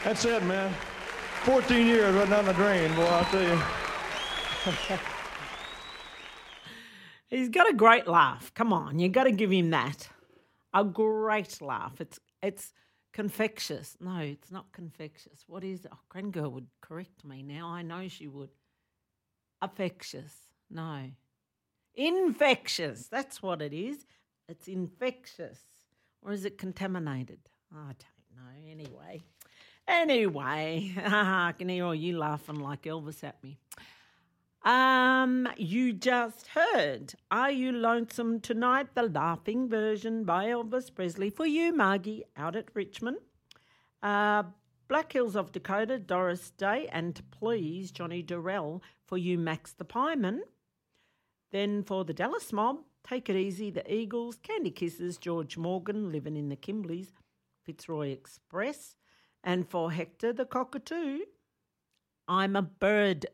That's it, man. 14 years right down the drain, boy, I'll tell you. He's got a great laugh. Come on, you got to give him that. A great laugh. It's confectious. No, it's not confectious. What is it? Oh, Grandgirl would correct me now. I know she would. Affectious. No. Infectious. That's what it is. It's infectious. Or is it contaminated? I don't know. Anyway, I can hear all you laughing like Elvis at me. You just heard Are You Lonesome Tonight? The laughing version by Elvis Presley for you, Margie, out at Richmond. Black Hills of Dakota, Doris Day, and Please, Johnny Durrell for you, Max the Pieman. Then for the Dallas Mob, Take It Easy, the Eagles, Candy Kisses, George Morgan, Living in the Kimbleys, Fitzroy Express. And for Hector the Cockatoo, I'm a Bird.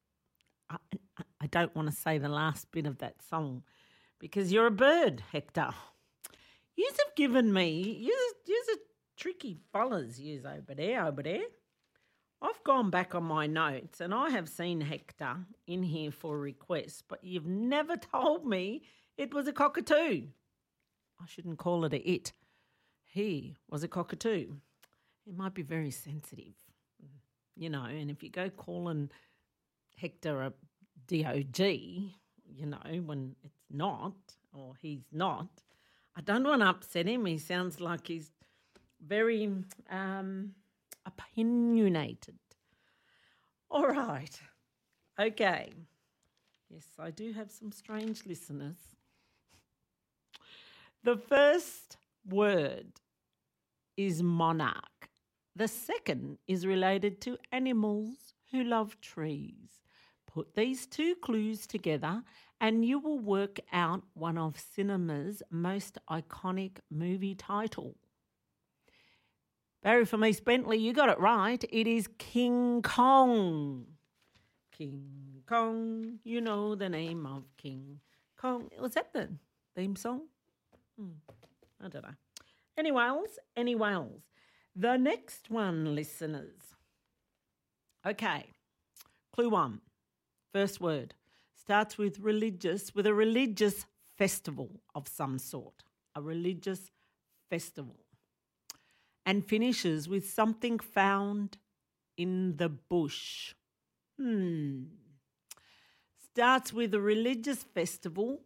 I don't want to say the last bit of that song because you're a bird, Hector. Yous have given me, yous are tricky fellas, yous over there. I've gone back on my notes and I have seen Hector in here for requests, but you've never told me it was a cockatoo. I shouldn't call it a it. He was a cockatoo. It might be very sensitive, you know, and if you go calling Hector a DOG, you know, when it's not, or he's not, I don't want to upset him. He sounds like he's very opinionated. All right. Okay. Yes, I do have some strange listeners. The first word is monarch. The second is related to animals who love trees. Put these two clues together and you will work out one of cinema's most iconic movie title. Barry from East Bentley, you got it right. It is King Kong. King Kong, you know the name of King Kong. Was that the theme song? I don't know. Any Wales. The next one, listeners. Okay, clue one. First word starts with a religious festival of some sort, a religious festival, and finishes with something found in the bush. Starts with a religious festival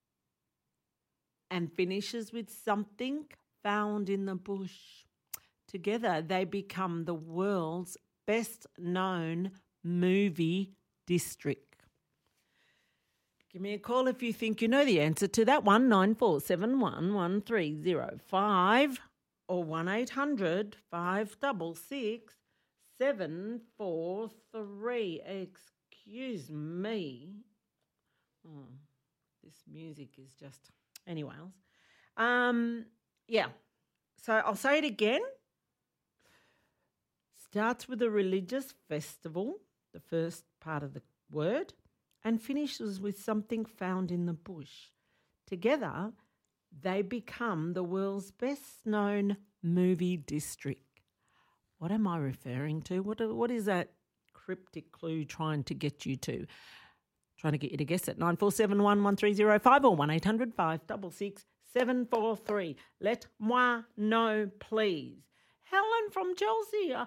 and finishes with something found in the bush. Together they become the world's best known movie district. Give me a call if you think you know the answer to that one, 9471 1305 or 1800 566 743. Excuse me. Oh, this music is just... Anyways. Yeah. So I'll say it again. Starts with a religious festival, the first part of the word, and finishes with something found in the bush. Together, they become the world's best-known movie district. What am I referring to? What is that cryptic clue trying to get you to? Trying to get you to guess it. 9471 1305 or 1800 566 743. Let moi know, please. Helen from Chelsea.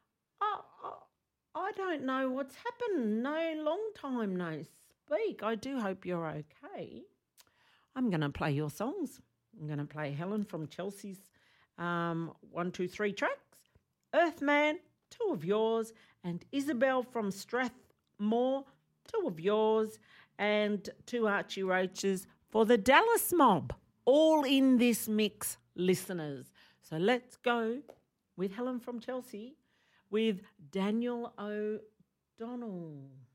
I don't know what's happened. No, long time no speak. I do hope you're okay. I'm going to play your songs. I'm going to play Helen from Chelsea's 1, 2, 3 tracks. Earthman, 2 of yours. And Isabel from Strathmore, 2 of yours. And 2 Archie Roaches for the Dallas Mob. All in this mix, listeners. So let's go with Helen from Chelsea with Daniel O'Donnell.